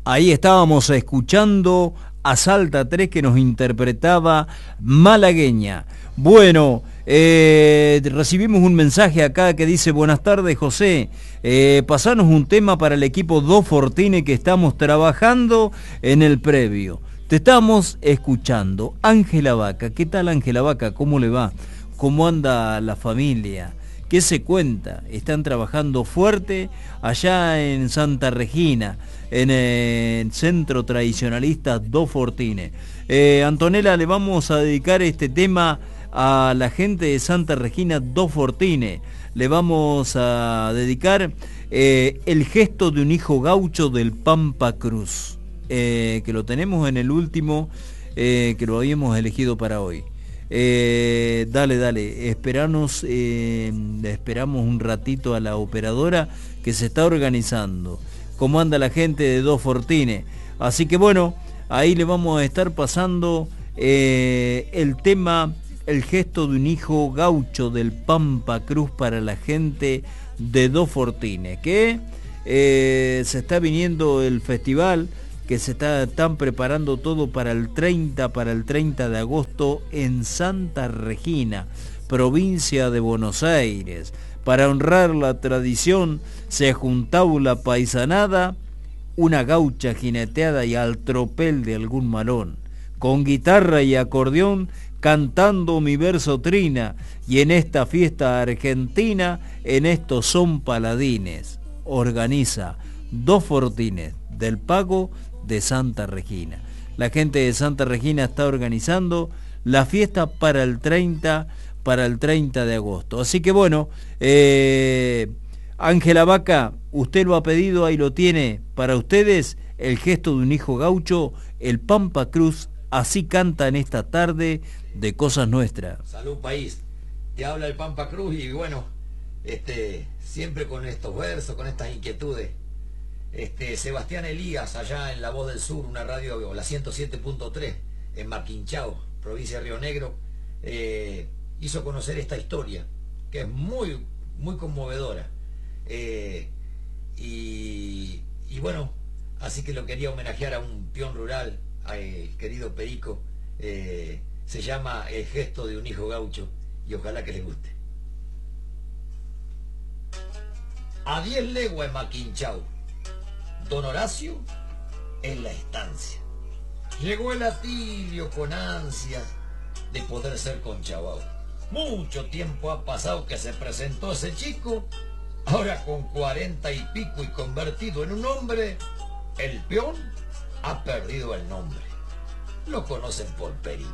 Ahí estábamos escuchando a Salta 3 que nos interpretaba Malagueña. Bueno, recibimos un mensaje acá que dice: buenas tardes, José, pasanos un tema para el equipo Do Fortine que estamos trabajando en el previo. Te estamos escuchando. Ángela Vaca, ¿qué tal Ángela Vaca? ¿Cómo le va? ¿Cómo anda la familia? ¿Qué se cuenta? Están trabajando fuerte allá en Santa Regina, en el centro tradicionalista Do Fortine. Antonella, le vamos a dedicar este tema a la gente de Santa Regina Do Fortine. Le vamos a dedicar el gesto de un hijo gaucho del Pampa Cruz, que lo tenemos en el último, que lo habíamos elegido para hoy. Dale, esperamos un ratito a la operadora que se está organizando. ¿Cómo anda la gente de Do Fortine? Así que bueno, ahí le vamos a estar pasando el tema, el gesto de un hijo gaucho del Pampa Cruz para la gente de Do Fortine, que se está viniendo el festival, que están preparando todo para el 30 de agosto en Santa Regina, provincia de Buenos Aires. Para honrar la tradición se juntó la paisanada, una gaucha jineteada y al tropel de algún malón, con guitarra y acordeón cantando mi verso trina, y en esta fiesta argentina en estos son paladines. Organiza Do Fortine del Pago de Santa Regina. La gente de Santa Regina está organizando la fiesta para el 30 de agosto. Así que bueno, Ángela Vaca, usted lo ha pedido, ahí lo tiene para ustedes, el gesto de un hijo gaucho, el Pampa Cruz, así canta en esta tarde de Cosas Nuestras. Salud país, te habla el Pampa Cruz y bueno, siempre con estos versos, con estas inquietudes. Sebastián Elías, allá en La Voz del Sur, una radio, la 107.3, en Maquinchao, provincia de Río Negro, hizo conocer esta historia, que es muy, muy conmovedora. Y bueno, así que lo quería homenajear a un peón rural, al querido Perico. Se llama El gesto de un hijo gaucho, y ojalá que les guste. A 10 leguas en Maquinchao, don Horacio en la estancia. Llegó el Atilio con ansias de poder ser conchabao. Mucho tiempo ha pasado que se presentó ese chico. Ahora con 40 y pico y convertido en un hombre, el peón ha perdido el nombre. Lo conocen por Perico.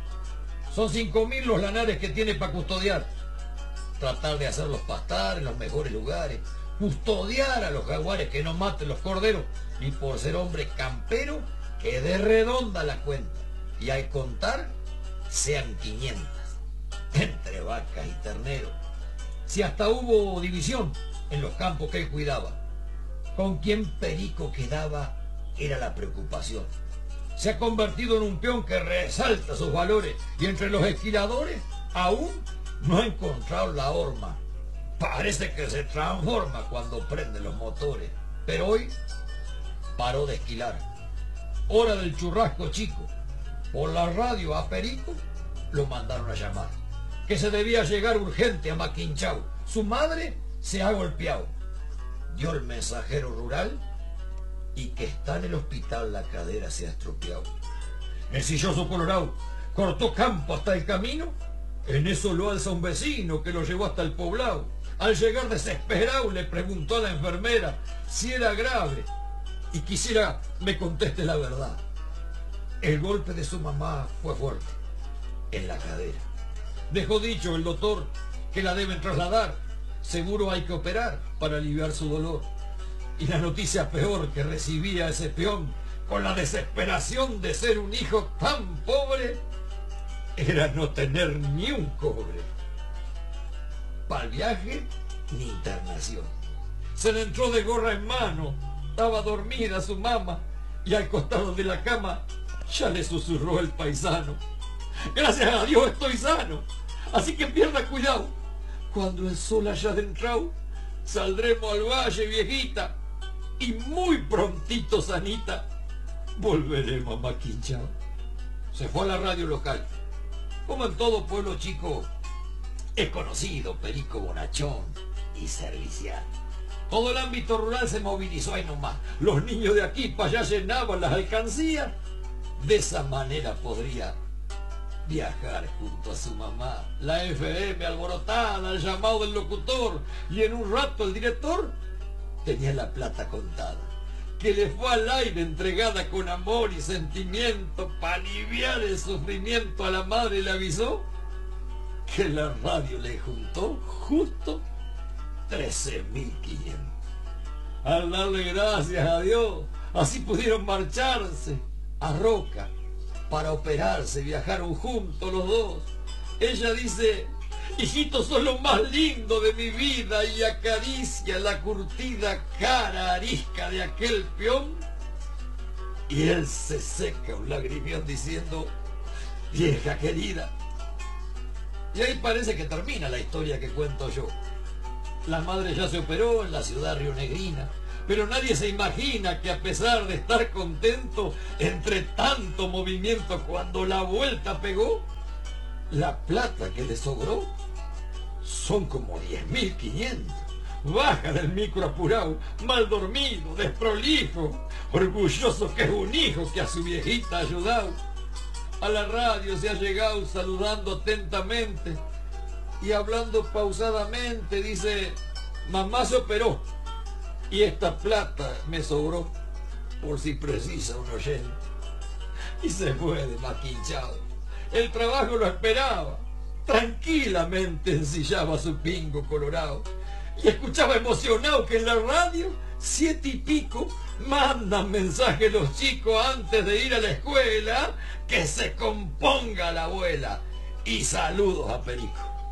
Son 5.000 los lanares que tiene para custodiar. Tratar de hacerlos pastar en los mejores lugares. Custodiar a los jaguares que no maten los corderos. Y por ser hombre campero, que de redonda la cuenta. Y al contar, sean 500. Entre vacas y terneros. Si hasta hubo división en los campos que él cuidaba. Con quién Perico quedaba era la preocupación. Se ha convertido en un peón que resalta sus valores y entre los esquiladores aún no ha encontrado la horma. Parece que se transforma cuando prende los motores. Pero hoy paró de esquilar. Hora del churrasco chico. Por la radio a Perico lo mandaron a llamar. Que se debía llegar urgente a Maquinchao. Su madre se ha golpeado. Dio el mensajero rural y que está en el hospital, la cadera se ha estropeado. El silloso colorado cortó campo hasta el camino. En eso lo alza un vecino que lo llevó hasta el poblado. Al llegar desesperado le preguntó a la enfermera si era grave y quisiera me conteste la verdad. El golpe de su mamá fue fuerte en la cadera. Dejó dicho el doctor que la deben trasladar. Seguro hay que operar para aliviar su dolor. Y la noticia peor que recibía ese peón, con la desesperación de ser un hijo tan pobre, era no tener ni un cobre. Para el viaje, ni internación. Se le entró de gorra en mano. Estaba dormida su mamá y al costado de la cama ya le susurró el paisano: gracias a Dios estoy sano, así que pierda cuidado. Cuando el sol haya adentrado, saldremos al valle, viejita, y muy prontito, Sanita, volveremos a Maquinchao. Se fue a la radio local. Como en todo pueblo chico, es conocido Perico bonachón y servicial. Todo el ámbito rural se movilizó ahí nomás. Los niños de aquí para allá llenaban las alcancías. De esa manera podría viajar junto a su mamá. La FM alborotada, el llamado del locutor, y en un rato el director tenía la plata contada, que le fue al aire entregada con amor y sentimiento para aliviar el sufrimiento a la madre. Y le avisó que la radio le juntó justo 13.500. Al darle gracias a Dios, así pudieron marcharse a Roca para operarse. Viajaron juntos los dos. Ella dice: hijitos, son lo más lindo de mi vida, y acaricia la curtida cara arisca de aquel peón. Y él se seca un lagrimión diciendo: vieja querida. Y ahí parece que termina la historia que cuento yo. La madre ya se operó en la ciudad rionegrina, pero nadie se imagina que, a pesar de estar contento entre tanto movimiento, cuando la vuelta pegó, la plata que le sobró son como 10.500. Baja del micro apurado, mal dormido, desprolijo, orgulloso que es un hijo que a su viejita ha ayudado. A la radio se ha llegado saludando atentamente y hablando pausadamente. Dice: mamá se operó y esta plata me sobró por si precisa un oyente. Y se fue de Maquinchao. El trabajo lo esperaba. Tranquilamente ensillaba su pingo colorado y escuchaba emocionado que en la radio 7:00 mandan mensaje los chicos antes de ir a la escuela: que se componga la abuela. Y saludos a Perico.